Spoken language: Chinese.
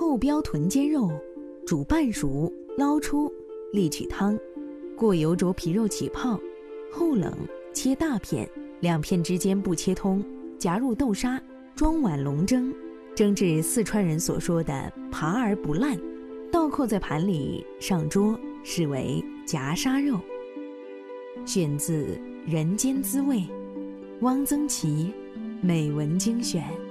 后标臀尖肉，煮半熟，捞出，沥取汤，过油灼皮肉起泡，后冷，切大片，2片之间不切通，夹入豆沙，装碗笼蒸，蒸至四川人所说的扒而不烂，倒扣在盘里上桌，视为夹沙肉。选自《人间滋味》，汪曾祺美文精选。